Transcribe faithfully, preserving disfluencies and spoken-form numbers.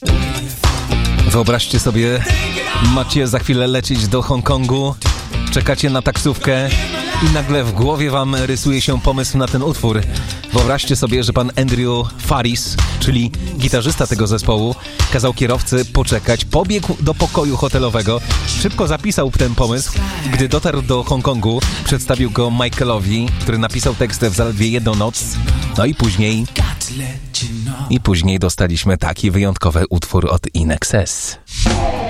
Wyobraźcie sobie, macie za chwilę lecieć do Hongkongu, czekacie na taksówkę i nagle w głowie wam rysuje się pomysł na ten utwór. Wyobraźcie sobie, że pan Andrew Faris, czyli gitarzysta tego zespołu, kazał kierowcy poczekać, pobiegł do pokoju hotelowego, szybko zapisał ten pomysł. Gdy dotarł do Hongkongu, przedstawił go Michaelowi, który napisał tekst w zaledwie jedną noc. No i później... I później dostaliśmy taki wyjątkowy utwór od In Excess.